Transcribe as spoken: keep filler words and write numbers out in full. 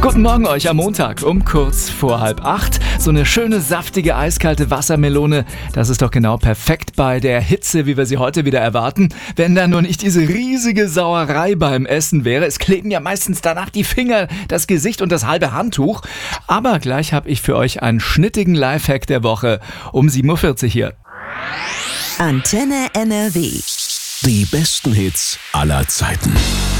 Guten Morgen euch am Montag um kurz vor halb acht. So eine schöne, saftige, eiskalte Wassermelone, das ist doch genau perfekt bei der Hitze, wie wir sie heute wieder erwarten. Wenn da nur nicht diese riesige Sauerei beim Essen wäre. Es kleben ja meistens danach die Finger, das Gesicht und das halbe Handtuch. Aber gleich habe ich für euch einen schnittigen Lifehack der Woche um sieben Uhr vierzig hier. Antenne N R W. Die besten Hits aller Zeiten.